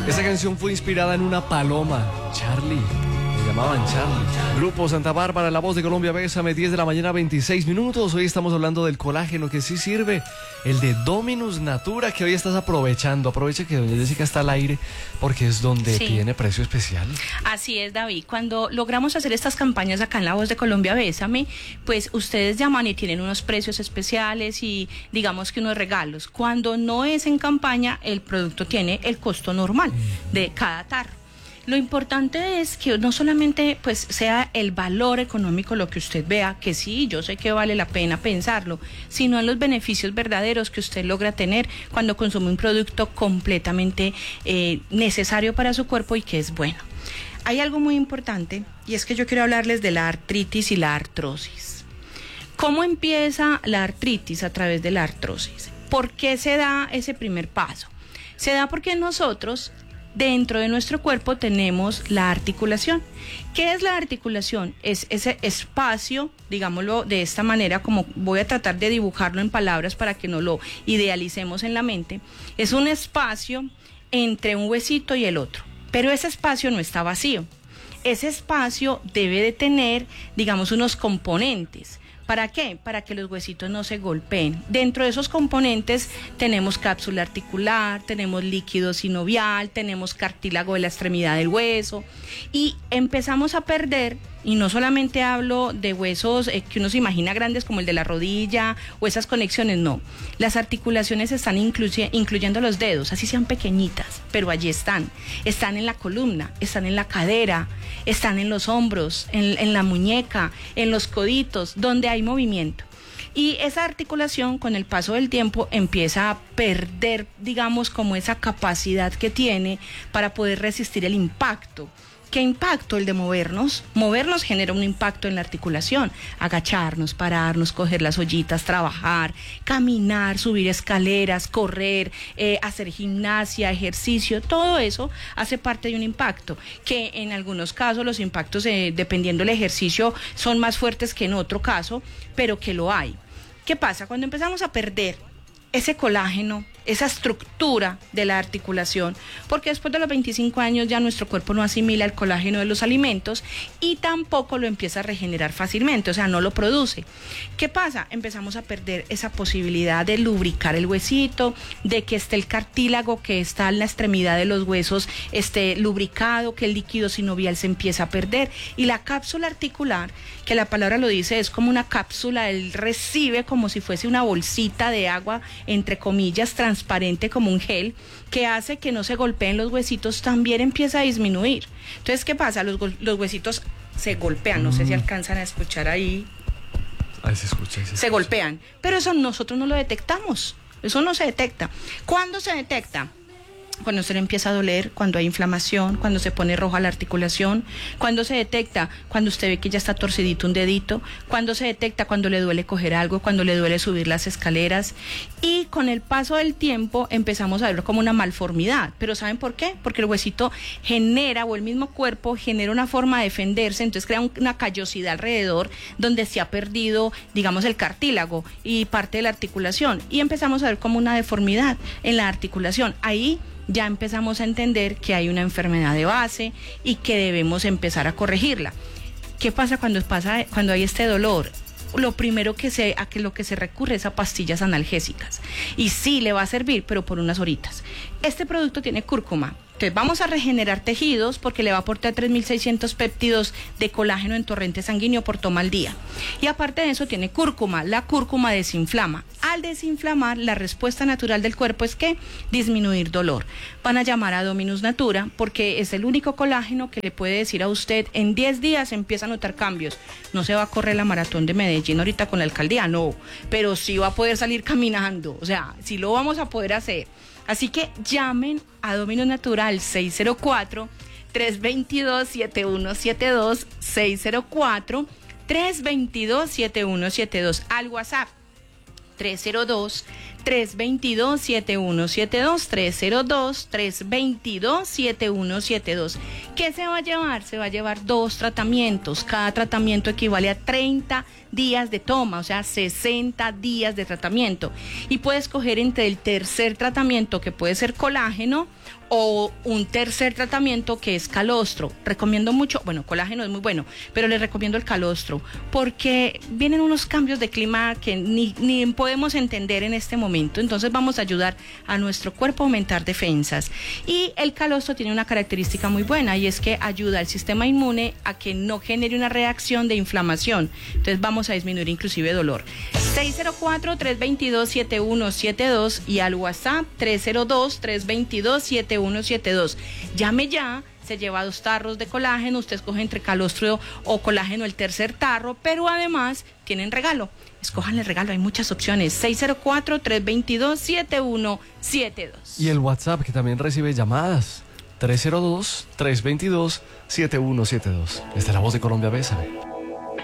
Esta canción fue inspirada en una paloma, Charlie. Le llamaban Charlie. Grupo Santa Bárbara, La Voz de Colombia, Bésame, 10 de la mañana, 26 minutos. Hoy estamos hablando del colágeno que sí sirve, el de Dominus Natura, que hoy estás aprovechando. Aprovecha que doña Jessica está al aire porque es donde tiene precio especial. Así es, David. Cuando logramos hacer estas campañas acá en La Voz de Colombia, Bésame, pues ustedes llaman y tienen unos precios especiales y digamos que unos regalos. Cuando no es en campaña, el producto tiene el costo normal de cada tarro. Lo importante es que no solamente pues sea el valor económico lo que usted vea, que sí, yo sé que vale la pena pensarlo, sino en los beneficios verdaderos que usted logra tener cuando consume un producto completamente necesario para su cuerpo y que es bueno. Hay algo muy importante y es que yo quiero hablarles de la artritis y la artrosis. ¿Cómo empieza la artritis a través de la artrosis? ¿Por qué se da ese primer paso? Se da porque nosotros dentro de nuestro cuerpo tenemos la articulación. ¿Qué es la articulación? Es ese espacio, digámoslo de esta manera, como voy a tratar de dibujarlo en palabras para que no lo idealicemos en la mente. Es un espacio entre un huesito y el otro, pero ese espacio no está vacío. Ese espacio debe de tener, digamos, unos componentes. ¿Para qué? Para que los huesitos no se golpeen. Dentro de esos componentes tenemos cápsula articular, tenemos líquido sinovial, tenemos cartílago de la extremidad del hueso y empezamos a perder, y no solamente hablo de huesos que uno se imagina grandes como el de la rodilla o esas conexiones, no. Las articulaciones están incluyendo los dedos, así sean pequeñitas, pero allí están. Están en la columna, están en la cadera, están en los hombros, en la muñeca, en los coditos, donde hay movimiento. Y esa articulación con el paso del tiempo empieza a perder, digamos, como esa capacidad que tiene para poder resistir el impacto. ¿Qué impacto? El de movernos. Movernos genera un impacto en la articulación. Agacharnos, pararnos, coger las ollitas, trabajar, caminar, subir escaleras, correr, hacer gimnasia, ejercicio, todo eso hace parte de un impacto. Que en algunos casos los impactos, dependiendo del ejercicio, son más fuertes que en otro caso, pero que lo hay. ¿Qué pasa? Cuando empezamos a perder ese colágeno, esa estructura de la articulación, porque después de los 25 años ya nuestro cuerpo no asimila el colágeno de los alimentos y tampoco lo empieza a regenerar fácilmente, o sea, no lo produce. ¿Qué pasa? Empezamos a perder esa posibilidad de lubricar el huesito, de que esté el cartílago que está en la extremidad de los huesos esté lubricado, que el líquido sinovial se empieza a perder y la cápsula articular, que la palabra lo dice, es como una cápsula, él recibe como si fuese una bolsita de agua, entre comillas, transparente como un gel, que hace que no se golpeen los huesitos, también empieza a disminuir. Entonces, ¿qué pasa? Los huesitos se golpean, no sé si alcanzan a escuchar ahí. Ahí se escucha. Se golpean, pero eso nosotros no lo detectamos, eso no se detecta. ¿Cuándo se detecta? Cuando se le empieza a doler, cuando hay inflamación, cuando se pone roja la articulación, cuando se detecta, cuando usted ve que ya está torcidito un dedito, cuando se detecta cuando le duele coger algo, cuando le duele subir las escaleras, y con el paso del tiempo empezamos a verlo como una malformidad. ¿Pero saben por qué? Porque el huesito genera, o el mismo cuerpo genera una forma de defenderse, entonces crea una callosidad alrededor donde se ha perdido, digamos, el cartílago y parte de la articulación, y empezamos a ver como una deformidad en la articulación. Ahí ya empezamos a entender que hay una enfermedad de base y que debemos empezar a corregirla. ¿Qué pasa cuando hay este dolor? Lo primero lo que se recurre es a pastillas analgésicas. Y sí, le va a servir, pero por unas horitas. Este producto tiene cúrcuma. Entonces vamos a regenerar tejidos porque le va a aportar 3.600 péptidos de colágeno en torrente sanguíneo por toma al día. Y aparte de eso tiene cúrcuma. La cúrcuma desinflama. Al desinflamar, la respuesta natural del cuerpo es que disminuir dolor. Van a llamar a Dominus Natura porque es el único colágeno que le puede decir a usted en 10 días empieza a notar cambios. No se va a correr la maratón de Medellín ahorita con la alcaldía, no, pero sí va a poder salir caminando, o sea, sí lo vamos a poder hacer. Así que llamen a Dominus Natura al 604-322-7172, 604-322-7172, al WhatsApp 302-322-7172, 302-322-7172. ¿Qué se va a llevar? Se va a llevar 2 tratamientos. Cada tratamiento equivale a 30 días de toma, o sea, 60 días de tratamiento. Y puedes escoger entre el tercer tratamiento, que puede ser colágeno, O un tercer tratamiento que es calostro. Recomiendo mucho, bueno, colágeno es muy bueno, pero les recomiendo el calostro porque vienen unos cambios de clima que ni podemos entender en este momento. Entonces vamos a ayudar a nuestro cuerpo a aumentar defensas. Y el calostro tiene una característica muy buena y es que ayuda al sistema inmune a que no genere una reacción de inflamación. Entonces vamos a disminuir inclusive dolor. 604-322-7172 y al WhatsApp 302-322-7172. Llame ya, se lleva 2 tarros de colágeno, usted escoge entre calostro o colágeno el tercer tarro, pero además tienen regalo. Escojan el regalo, hay muchas opciones. 604-322-7172. Y el WhatsApp que también recibe llamadas. 302-322-7172. Esta es La Voz de Colombia, bésame.